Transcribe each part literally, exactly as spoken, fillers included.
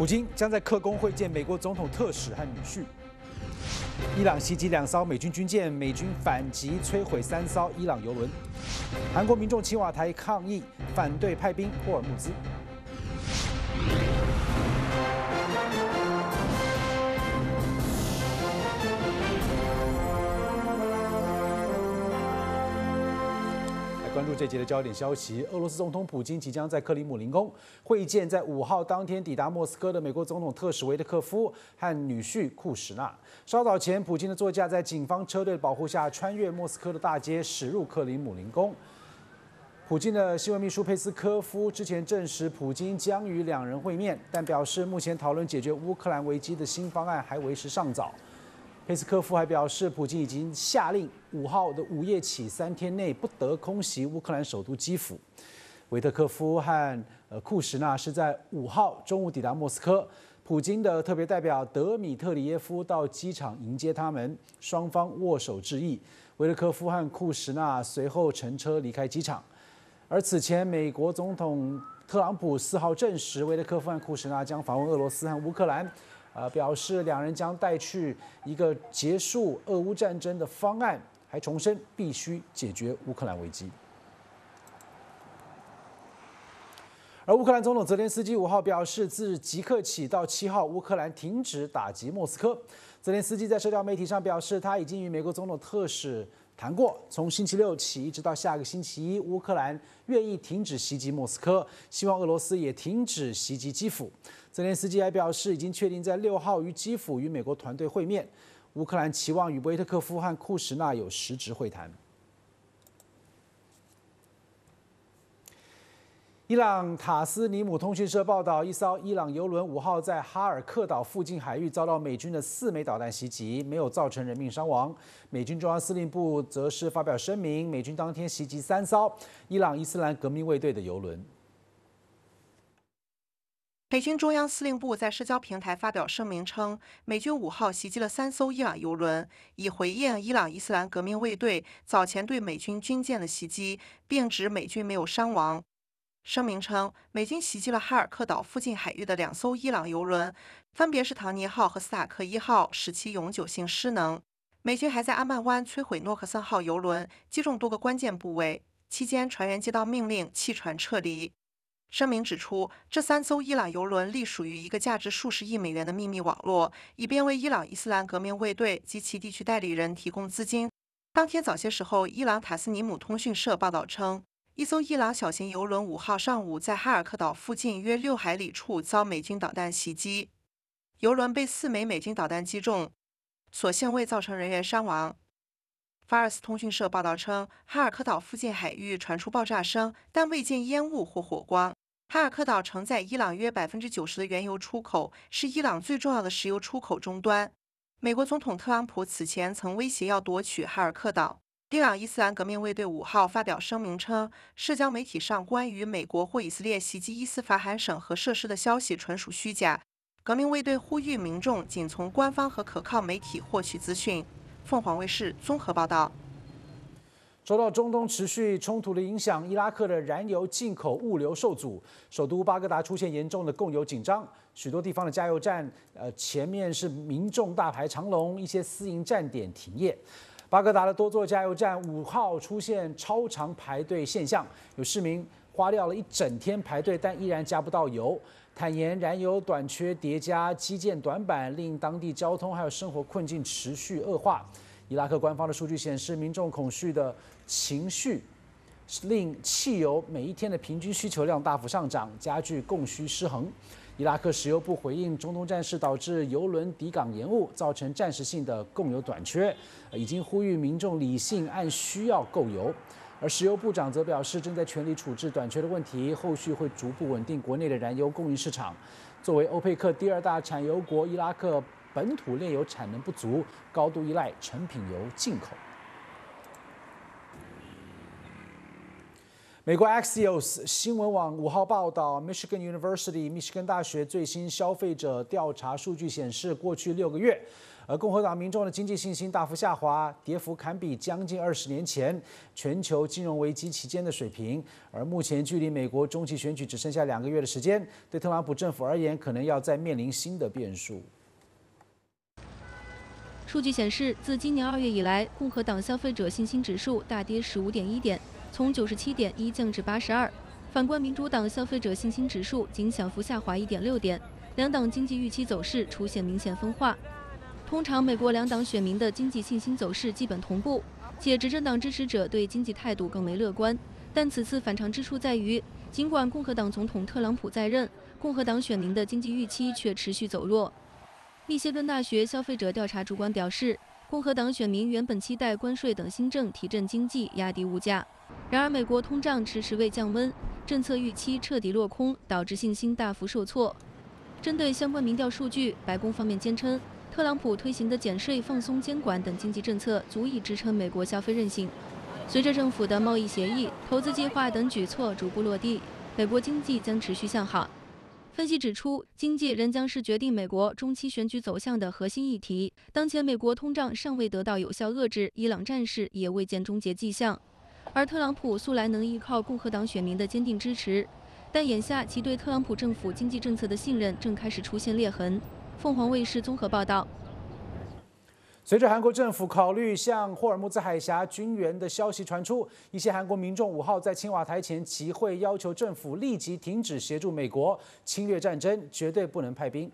普京将在克宫会见美国总统特使和女婿。伊朗袭击两艘美军军舰，美军反击摧毁三艘伊朗油轮。韩国民众青瓦台抗议，反对派兵霍尔木兹。关注这节的焦点消息，俄罗斯总统普京即将在克里姆林宫会见在五号当天抵达莫斯科的美国总统特使维特科夫和女婿库什纳。稍早前，普京的座驾在警方车队的保护下穿越莫斯科的大街，驶入克里姆林宫。普京的新闻秘书佩斯科夫之前证实，普京将与两人会面，但表示目前讨论解决乌克兰危机的新方案还为时尚早。佩斯科夫还表示，普京已经下令五号的午夜起三天内不得空袭乌克兰首都基辅。维特科夫和呃库什纳是在五号中午抵达莫斯科，普京的特别代表德米特里耶夫到机场迎接他们，双方握手致意。维特科夫和库什纳随后乘车离开机场。而此前，美国总统特朗普四号证实，维特科夫和库什纳将访问俄罗斯和乌克兰。呃，表示两人将带去一个结束俄乌战争的方案，还重申必须解决乌克兰危机。而乌克兰总统泽连斯基五号表示，自即刻起到七号，乌克兰停止打击莫斯科。泽连斯基在社交媒体上表示，他已经与美国总统特使谈过，从星期六起一直到下个星期一，乌克兰愿意停止袭击莫斯科，希望俄罗斯也停止袭击基辅。泽连斯基还表示，已经确定在六号于基辅与美国团队会面。乌克兰期望与维特科夫和库什纳有实质会谈。伊朗塔斯尼姆通讯社报道，一艘伊朗油轮五号在哈尔克岛附近海域遭到美军的四枚导弹袭击，没有造成人命伤亡。美军中央司令部则是发表声明，美军当天袭击三艘伊朗伊斯兰革命卫队的油轮。 美军中央司令部在社交平台发表声明称，美军五号袭击了三艘伊朗油轮，以回应伊朗伊斯兰革命卫队早前对美军军舰的袭击，并指美军没有伤亡。声明称，美军袭击了哈尔克岛附近海域的两艘伊朗油轮，分别是唐尼号和斯塔克一号，使其永久性失能。美军还在阿曼湾摧毁诺克森号油轮，击中多个关键部位，期间船员接到命令弃船撤离。声明指出，这三艘伊朗油轮隶属于一个价值数十亿美元的秘密网络，以便为伊朗伊斯兰革命卫队及其地区代理人提供资金。当天早些时候，伊朗塔斯尼姆通讯社报道称，一艘伊朗小型油轮五号上午在哈尔克岛附近约六海里处遭美军导弹袭击，油轮被四枚美军导弹击中，所幸未造成人员伤亡。法尔斯通讯社报道称，哈尔克岛附近海域传出爆炸声，但未见烟雾或火光。哈尔克岛承载伊朗约百分之九十的原油出口，是伊朗最重要的石油出口终端。美国总统特朗普此前曾威胁要夺取哈尔克岛。伊朗伊斯兰革命卫队五号发表声明称，社交媒体上关于美国或以色列袭击伊斯法罕省核设施的消息纯属虚假。革命卫队呼吁民众仅从官方和可靠媒体获取资讯。凤凰卫视综合报道。 受到中东持续冲突的影响，伊拉克的燃油进口物流受阻，首都巴格达出现严重的供油紧张，许多地方的加油站，呃，前面是民众大排长龙，一些私营站点停业。巴格达的多座加油站五号出现超长排队现象，有市民花掉了一整天排队，但依然加不到油。坦言，燃油短缺叠加基建短板，令当地交通还有生活困境持续恶化。伊拉克官方的数据显示，民众恐惧的情绪令汽油每一天的平均需求量大幅上涨，加剧供需失衡。伊拉克石油部回应中东战事导致油轮抵港延误，造成暂时性的供油短缺，已经呼吁民众理性按需要购油。而石油部长则表示，正在全力处置短缺的问题，后续会逐步稳定国内的燃油供应市场。作为欧佩克第二大产油国，伊拉克本土炼油产能不足，高度依赖成品油进口。 美国 Axios 新闻网五号报道 ，Michigan University 密歇根大学最新消费者调查数据显示，过去六个月，而共和党民众的经济信心大幅下滑，跌幅堪比将近二十年前全球金融危机期间的水平。而目前距离美国中期选举只剩下两个月的时间，对特朗普政府而言，可能要再面临新的变数。 数据显示，自今年二月以来，共和党消费者信心指数大跌十五点一点。 从九十七点一降至八十二，反观民主党消费者信心指数仅小幅下滑一点六点，两党经济预期走势出现明显分化。通常，美国两党选民的经济信心走势基本同步，且执政党支持者对经济态度更为乐观。但此次反常之处在于，尽管共和党总统特朗普在任，共和党选民的经济预期却持续走弱。密歇根大学消费者调查主管表示，共和党选民原本期待关税等新政提振经济、压低物价。 然而，美国通胀迟迟未降温，政策预期彻底落空，导致信心大幅受挫。针对相关民调数据，白宫方面坚称，特朗普推行的减税、放松监管等经济政策足以支撑美国消费韧性。随着政府的贸易协议、投资计划等举措逐步落地，美国经济将持续向好。分析指出，经济仍将是决定美国中期选举走向的核心议题。当前，美国通胀尚未得到有效遏制，伊朗战事也未见终结迹象。 而特朗普素来能依靠共和党选民的坚定支持，但眼下其对特朗普政府经济政策的信任正开始出现裂痕。凤凰卫视综合报道。 随着韩国政府考虑向霍尔木兹海峡军援的消息传出，一些韩国民众五号在青瓦台前集会，要求政府立即停止协助美国侵略战争，绝对不能派兵。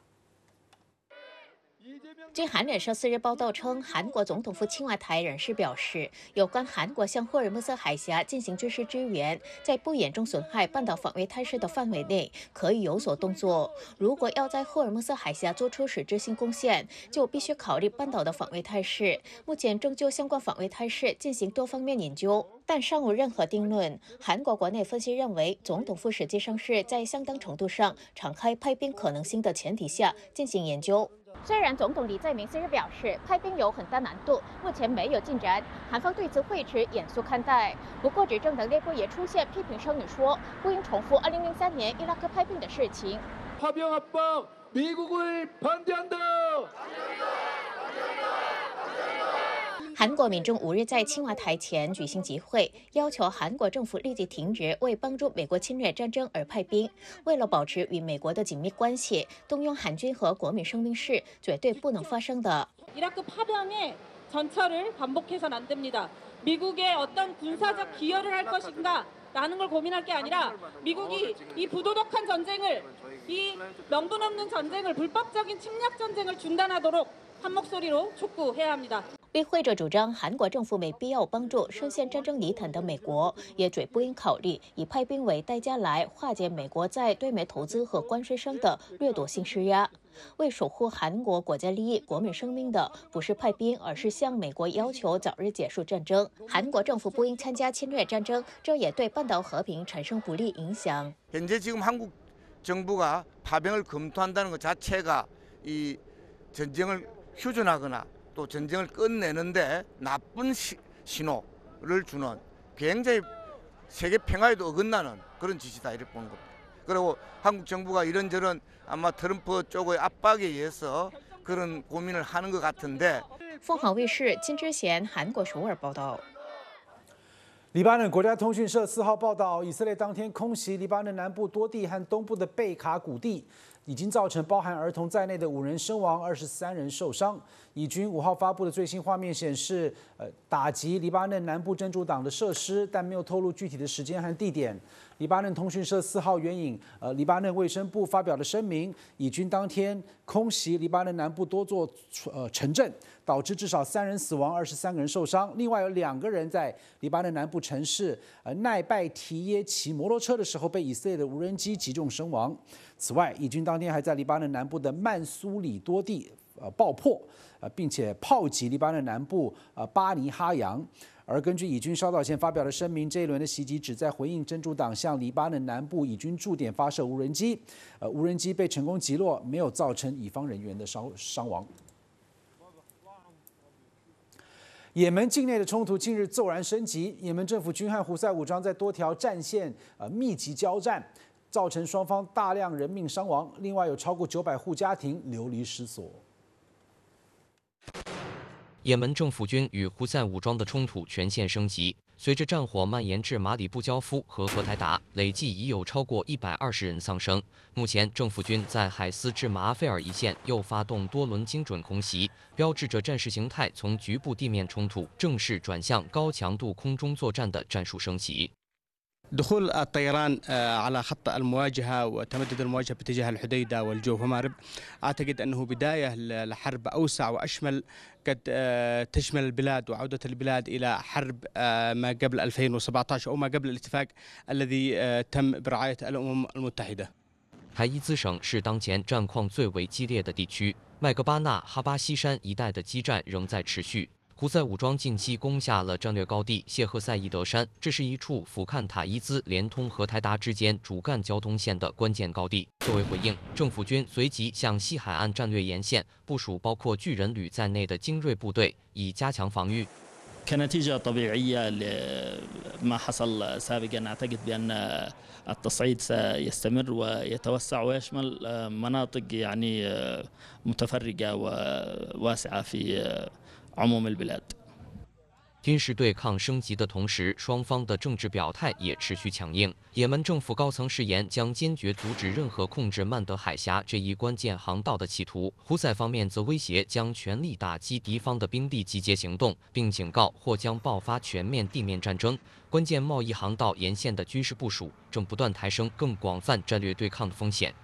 据韩联社四日报道称，韩国总统府青瓦台人士表示，有关韩国向霍尔木兹海峡进行军事支援，在不严重损害半岛防卫态势的范围内，可以有所动作。如果要在霍尔木兹海峡做出实质性贡献，就必须考虑半岛的防卫态势。目前正就相关防卫态势进行多方面研究，但尚无任何定论。韩国国内分析认为，总统府实际上是在相当程度上敞开派兵可能性的前提下进行研究。 虽然总统李在明四日表示派兵有很大难度，目前没有进展，韩方对此会持严肃看待。不过，执政党内部也出现批评声音说，不应重复二零零三年伊拉克派兵的事情。파병압박미국을반대한다。 韩国民众五日在青瓦台前举行集会，要求韩国政府立即停止为帮助美国侵略战争而派兵。为了保持与美国的紧密关系，动用韩军和国民生命是绝对不能发生的。 이라크 파병의 전철을 반복해서는 안 됩니다. 미국의 어떤 군사적 기여를 할 것인가라는 걸 고민할 게 아니라 미국이 이 부도덕한 전쟁을, 이 명분 없는 전쟁을, 불법적인 침략 전쟁을 중단하도록 한 목소리로 촉구해야 합니다. 与会者主张，韩国政府没必要帮助深陷战争泥潭的美国，也绝不应考虑以派兵为代价来化解美国在对美投资和关税上的掠夺性施压。为守护韩国国家利益、国民生命的不是派兵，而是向美国要求早日结束战争。韩国政府不应参加侵略战争，这也对半岛和平产生不利影响。 현재 지금 한국 정부가 파병을 검토한다는 것 자체가 이 전쟁을 휴전하거나 또 전쟁을 끝내는데 나쁜 시, 신호를 주는 굉장히 세계 평화에도 어긋나는 그런 짓이다 이렇게 보는 겁니다. 그리고 한국 정부가 이런저런 아마 트럼프 쪽의 압박에 의해서 그런 고민을 하는 것 같은데. 凤凰卫视金智贤韩国首尔报道。 黎巴嫩国家通讯社四号报道，以色列当天空袭黎巴嫩南部多地和东部的贝卡谷地，已经造成包含儿童在内的五人身亡，二十三人受伤。以军五号发布的最新画面显示，呃，打击黎巴嫩南部真主党的设施，但没有透露具体的时间和地点。黎巴嫩通讯社四号援引呃黎巴嫩卫生部发表的声明，以军当天空袭黎巴嫩南部多座呃城镇，导致至少三人死亡，二十三个人受伤。另外有两个人在黎巴嫩南部城市呃奈拜提耶骑摩托车的时候被以色列的无人机击中身亡。此外，以军当天还在黎巴嫩南部的曼苏里多地呃爆破，呃并且炮击黎巴嫩南部呃巴尼哈扬。而根据以军稍早前发表的声明，这一轮的袭击旨在回应真主党向黎巴嫩南部以军驻点发射无人机，呃，无人机被成功击落，没有造成以方人员的伤伤亡。 也门境内的冲突近日骤然升级，也门政府军和胡塞武装在多条战线呃密集交战，造成双方大量人命伤亡，另外有超过九百户家庭流离失所。 也门政府军与胡塞武装的冲突全线升级，随着战火蔓延至马里布交夫和荷台达，累计已有超过一百二十人丧生。目前，政府军在海斯至马阿费尔一线又发动多轮精准空袭，标志着战事形态从局部地面冲突正式转向高强度空中作战的战术升级。 دخول الطيران على خط المواجهة وتمدد المواجهة باتجاه الحديدة والجوف ومأرب أعتقد أنه بداية لحرب أوسع وأشمل قد تشمل البلاد وعودة البلاد إلى حرب ما قبل ألفين وسبعة عشر أو ما قبل الاتفاق الذي تم برعاية الأمم المتحدة. 海伊兹省是当前战况最为激烈的地区，麦格巴纳哈巴西山一带的激战仍在持续。 胡塞武装近期攻下了战略高地谢赫塞伊德山，这是一处俯瞰塔伊兹连通荷台达之间主干交通线的关键高地。作为回应，政府军随即向西海岸战略沿线部署包括巨人旅在内的精锐部队，以加强防御。 كنتيجة طبيعية لما حصل سابقا أعتقد بأن التصعيد سيستمر ويتوسع ويشمل مناطق يعني متفرقة وواسعة في عموم البلاد. 军事对抗升级的同时，双方的政治表态也持续强硬。也门政府高层誓言将坚决阻止任何控制曼德海峡这一关键航道的企图。胡塞方面则威胁将全力打击敌方的兵力集结行动，并警告或将爆发全面地面战争。关键贸易航道沿线的军事部署正不断抬升更广泛战略对抗的风险。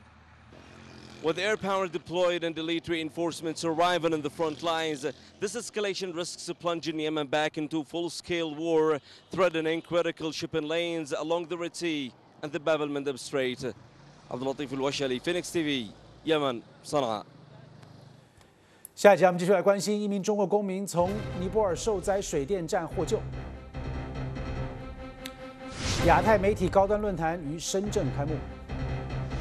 With air power deployed and elite reinforcements arriving on the front lines, this escalation risks plunging Yemen back into full-scale war, threatening critical shipping lanes along the Red Sea and the Bab el-Mandeb Strait. عبد اللطيف الوشلي, Phoenix T V, Yemen, صنعاء. 下一集我们继续来关心一名中国公民从尼泊尔受灾水电站获救。亚太媒体高端论坛于深圳开幕。